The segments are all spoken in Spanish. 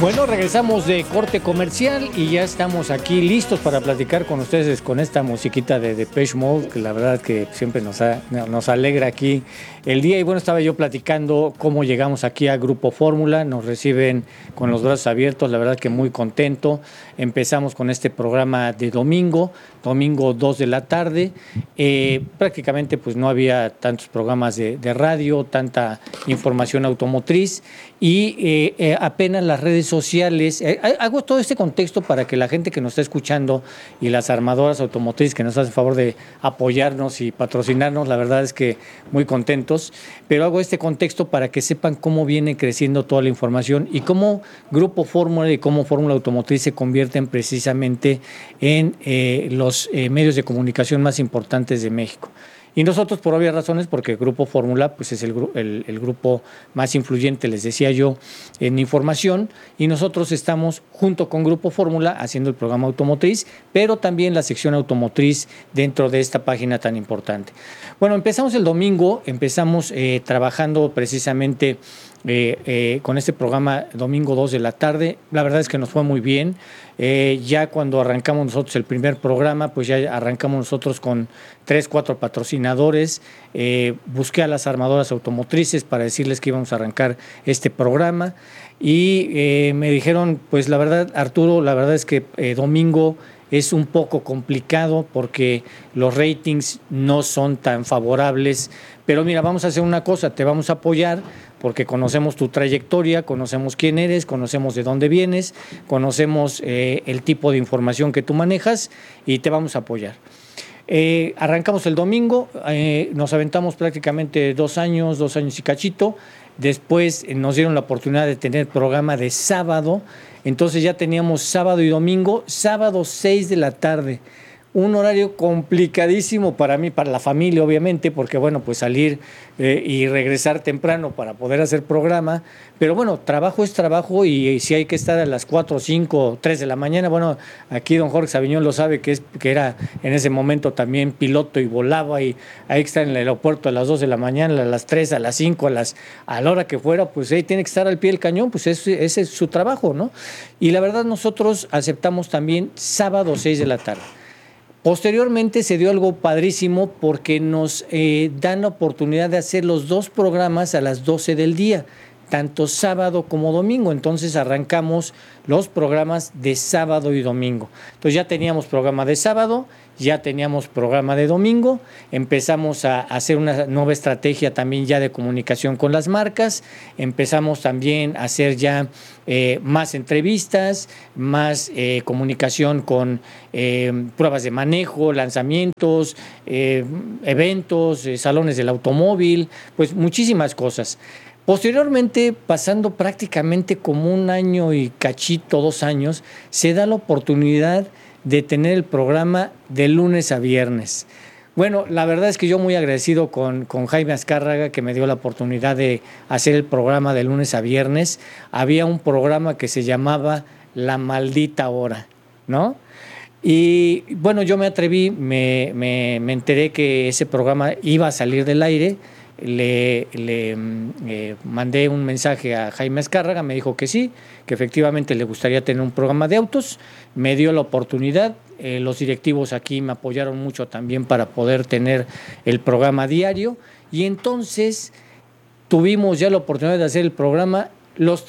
Bueno, regresamos de corte comercial y ya estamos aquí listos para platicar con ustedes con esta musiquita de Depeche Mode, que la verdad que siempre nos alegra aquí el día. Y bueno, estaba yo platicando cómo llegamos aquí a Grupo Fórmula, nos reciben con los brazos abiertos, la verdad que muy contento. Empezamos con este programa de domingo 2 de la tarde. Prácticamente pues no había tantos programas de radio, tanta información automotriz y apenas las redes sociales. Hago todo este contexto para que la gente que nos está escuchando y las armadoras automotrices que nos hacen favor de apoyarnos y patrocinarnos, la verdad es que muy contentos, pero hago este contexto para que sepan cómo viene creciendo toda la información y cómo Grupo Fórmula y cómo Fórmula Automotriz se convierten precisamente en los medios de comunicación más importantes de México. Y nosotros, por obvias razones, porque el Grupo Fórmula pues es el grupo más influyente, les decía yo, en información, y nosotros estamos junto con Grupo Fórmula haciendo el programa automotriz, pero también la sección automotriz dentro de esta página tan importante. Bueno, empezamos el domingo, trabajando precisamente con este programa domingo 2 de la tarde. La verdad es que nos fue muy bien. Ya cuando arrancamos nosotros el primer programa, pues ya arrancamos nosotros con 3-4 patrocinadores. Busqué a las armadoras automotrices para decirles que íbamos a arrancar este programa y me dijeron, pues la verdad, Arturo, la verdad es que domingo es un poco complicado porque los ratings no son tan favorables, pero mira, vamos a hacer una cosa, te vamos a apoyar porque conocemos tu trayectoria, conocemos quién eres, conocemos de dónde vienes, conocemos el tipo de información que tú manejas y te vamos a apoyar. Arrancamos el domingo, nos aventamos prácticamente 2 años y cachito. Después nos dieron la oportunidad de tener programa de sábado, entonces ya teníamos sábado y domingo, sábado 6 de la tarde. Un horario complicadísimo para mí, para la familia obviamente, porque bueno, pues salir y regresar temprano para poder hacer programa, pero bueno, trabajo es trabajo y si hay que estar a las 4, 5, 3 de la mañana, bueno, aquí don Jorge Sabiñón lo sabe que era en ese momento también piloto y volaba y hay que estar en el aeropuerto a las 2 de la mañana, a las 3, a las 5, a la hora que fuera, pues ahí tiene que estar al pie del cañón, pues ese es su trabajo, ¿no? Y la verdad nosotros aceptamos también sábado 6 de la tarde. Posteriormente se dio algo padrísimo porque nos dan la oportunidad de hacer los 2 programas a las 12 del día, tanto sábado como domingo. Entonces arrancamos los programas de sábado y domingo. Entonces ya teníamos programa de sábado, ya teníamos programa de domingo, empezamos a hacer una nueva estrategia también ya de comunicación con las marcas, empezamos también a hacer ya más entrevistas, más comunicación con pruebas de manejo, lanzamientos, eventos, salones del automóvil, pues muchísimas cosas. Posteriormente, pasando prácticamente como 1 año y cachito, 2 años, se da la oportunidad de tener el programa de lunes a viernes. Bueno, la verdad es que yo muy agradecido con Jaime Azcárraga, que me dio la oportunidad de hacer el programa de lunes a viernes. Había un programa que se llamaba La Maldita Hora, ¿no? Y bueno, yo me atreví, me enteré que ese programa iba a salir del aire. Le mandé un mensaje a Jaime Azcárraga, me dijo que sí, que efectivamente le gustaría tener un programa de autos, me dio la oportunidad, los directivos aquí me apoyaron mucho también para poder tener el programa diario y entonces tuvimos ya la oportunidad de hacer el programa los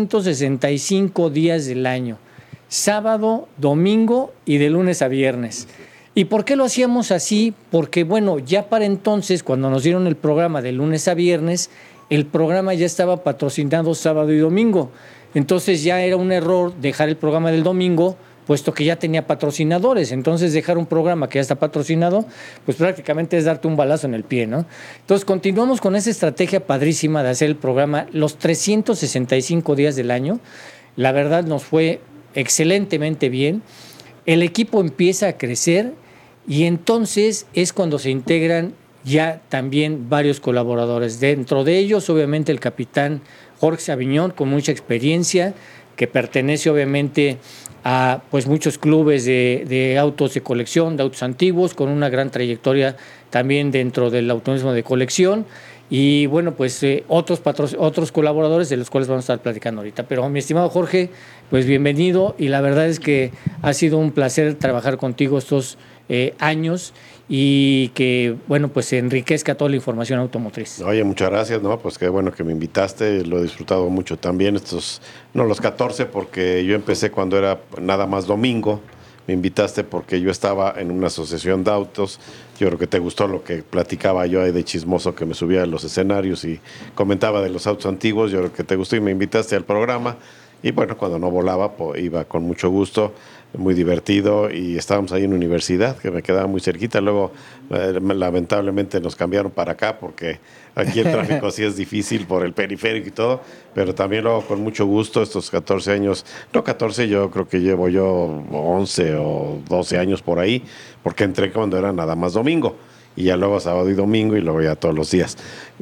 365 días del año, sábado, domingo y de lunes a viernes. ¿Y por qué lo hacíamos así? Porque, bueno, ya para entonces, cuando nos dieron el programa de lunes a viernes, el programa ya estaba patrocinado sábado y domingo. Entonces ya era un error dejar el programa del domingo, puesto que ya tenía patrocinadores. Entonces dejar un programa que ya está patrocinado, pues prácticamente es darte un balazo en el pie, ¿no? Entonces continuamos con esa estrategia padrísima de hacer el programa los 365 días del año. La verdad nos fue excelentemente bien. El equipo empieza a crecer. Y entonces es cuando se integran ya también varios colaboradores. Dentro de ellos, obviamente, el capitán Jorge Sabiñón, con mucha experiencia, que pertenece obviamente a pues muchos clubes de autos de colección, de autos antiguos, con una gran trayectoria también dentro del automovilismo de colección. y bueno, pues otros colaboradores de los cuales vamos a estar platicando ahorita. Pero mi estimado Jorge, pues bienvenido, y la verdad es que ha sido un placer trabajar contigo estos años, y que, bueno, pues se enriquezca toda la información automotriz. Oye, muchas gracias, ¿no? Pues qué bueno que me invitaste, lo he disfrutado mucho también, los 14, porque yo empecé cuando era nada más domingo. Me invitaste porque yo estaba en una asociación de autos. Yo creo que te gustó lo que platicaba yo ahí de chismoso, que me subía a los escenarios y comentaba de los autos antiguos. Yo creo que te gustó y me invitaste al programa. Y bueno, cuando no volaba, pues iba con mucho gusto, muy divertido, y estábamos ahí en universidad, que me quedaba muy cerquita. Luego, lamentablemente, nos cambiaron para acá porque aquí el tráfico sí es difícil por el periférico y todo, pero también luego con mucho gusto estos 14 años, no 14, yo creo que llevo yo 11 o 12 años por ahí, porque entré cuando era nada más domingo. Y ya luego sábado y domingo, y luego ya todos los días.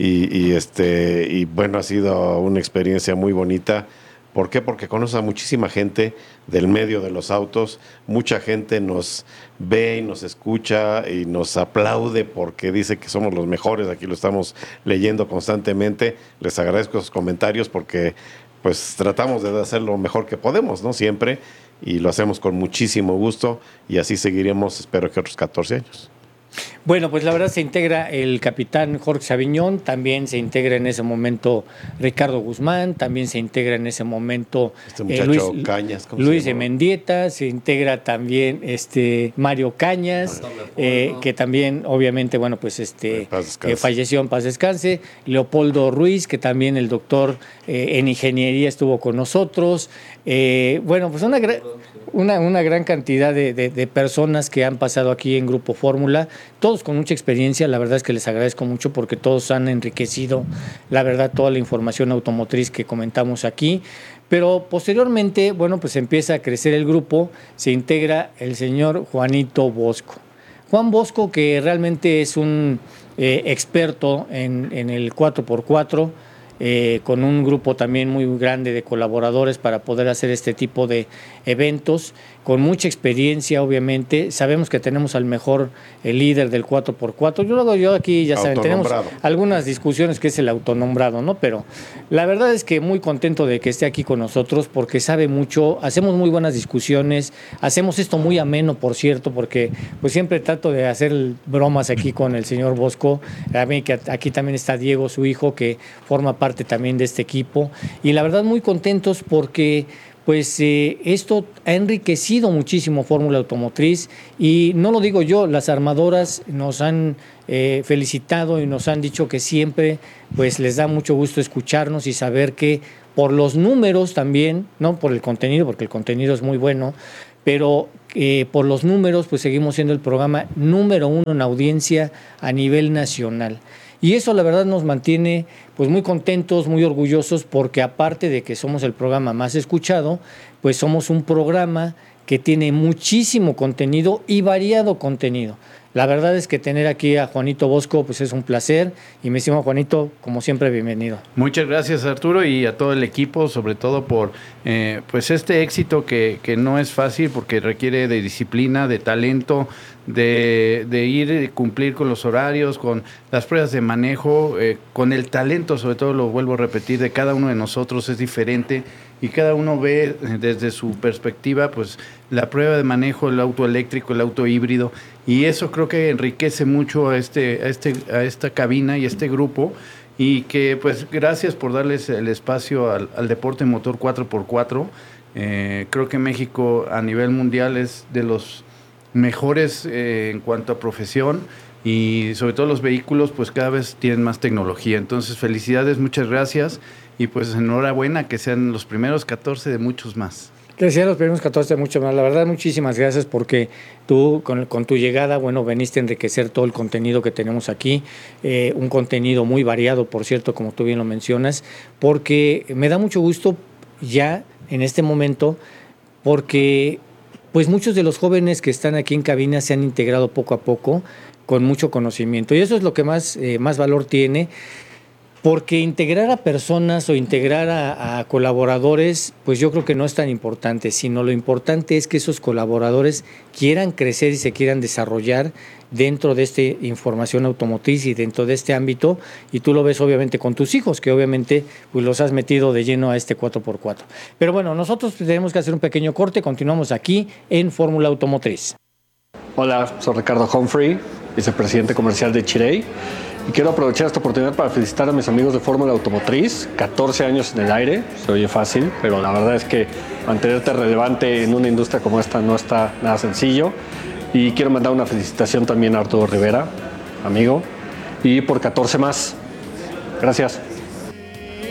Y bueno, ha sido una experiencia muy bonita. ¿Por qué? Porque conoces a muchísima gente del medio de los autos. Mucha gente nos ve y nos escucha y nos aplaude porque dice que somos los mejores. Aquí lo estamos leyendo constantemente. Les agradezco esos comentarios porque pues tratamos de hacer lo mejor que podemos, ¿no? Siempre. Y lo hacemos con muchísimo gusto, y así seguiremos, espero que otros 14 años. Bueno, pues la verdad se integra el capitán Jorge Saviñón, también se integra en ese momento Ricardo Guzmán, también se integra en ese momento Luis de Mendieta, se integra también Mario Cañas, que también obviamente, bueno, pues falleció, en paz descanse, Leopoldo Ruiz, que también el doctor en ingeniería estuvo con nosotros. Bueno, pues una gran cantidad de personas que han pasado aquí en Grupo Fórmula, todos con mucha experiencia. La verdad es que les agradezco mucho porque todos han enriquecido, la verdad, toda la información automotriz que comentamos aquí. Pero posteriormente, bueno, pues empieza a crecer el grupo, se integra el señor Juanito Bosco. Juan Bosco, que realmente es un experto en el 4x4, con un grupo también muy grande de colaboradores para poder hacer este tipo de eventos, con mucha experiencia, obviamente. Sabemos que tenemos al mejor líder del 4x4. Yo aquí, ya saben, tenemos algunas discusiones que es el autonombrado, ¿no? Pero la verdad es que muy contento de que esté aquí con nosotros porque sabe mucho, hacemos muy buenas discusiones, hacemos esto muy ameno, por cierto, porque pues siempre trato de hacer bromas aquí con el señor Bosco. A mí, que aquí también está Diego, su hijo, que forma parte también de este equipo, y la verdad muy contentos porque pues esto ha enriquecido muchísimo Fórmula Automotriz, y no lo digo yo, las armadoras nos han felicitado y nos han dicho que siempre pues les da mucho gusto escucharnos y saber que por los números también, no por el contenido, porque el contenido es muy bueno, pero por los números pues seguimos siendo el programa número 1 en audiencia a nivel nacional. Y eso la verdad nos mantiene pues muy contentos, muy orgullosos, porque aparte de que somos el programa más escuchado, pues somos un programa que tiene muchísimo contenido y variado contenido. La verdad es que tener aquí a Juanito Bosco pues es un placer, y mi estimado Juanito, como siempre, bienvenido. Muchas gracias, Arturo, y a todo el equipo, sobre todo por pues este éxito que no es fácil, porque requiere de disciplina, de talento, de ir cumplir con los horarios, con las pruebas de manejo, con el talento, sobre todo, lo vuelvo a repetir, de cada uno de nosotros es diferente, y cada uno ve desde su perspectiva pues la prueba de manejo, el auto eléctrico, el auto híbrido, y eso creo que enriquece mucho a esta cabina y este grupo, y que pues gracias por darles el espacio al deporte motor 4x4. Creo que México a nivel mundial es de los mejores en cuanto a profesión, y sobre todo los vehículos pues cada vez tienen más tecnología. Entonces felicidades, muchas gracias, y pues enhorabuena que sean los primeros 14 de muchos más. Que sean los primeros 14 de muchos más. La verdad, muchísimas gracias, porque tú con tu llegada, bueno, veniste a enriquecer todo el contenido que tenemos aquí, un contenido muy variado, por cierto, como tú bien lo mencionas, porque me da mucho gusto ya en este momento, porque pues muchos de los jóvenes que están aquí en cabina se han integrado poco a poco con mucho conocimiento, y eso es lo que más valor tiene. Porque integrar a personas o integrar a colaboradores, pues yo creo que no es tan importante, sino lo importante es que esos colaboradores quieran crecer y se quieran desarrollar dentro de esta información automotriz y dentro de este ámbito, y tú lo ves obviamente con tus hijos, que obviamente pues los has metido de lleno a este 4x4. Pero bueno, nosotros tenemos que hacer un pequeño corte, continuamos aquí en Fórmula Automotriz. Hola, soy Ricardo Humphrey, vicepresidente comercial de Chery. Y quiero aprovechar esta oportunidad para felicitar a mis amigos de Fórmula Automotriz. 14 años en el aire, se oye fácil, pero la verdad es que mantenerte relevante en una industria como esta no está nada sencillo. Y quiero mandar una felicitación también a Arturo Rivera, amigo, y por 14 más. Gracias.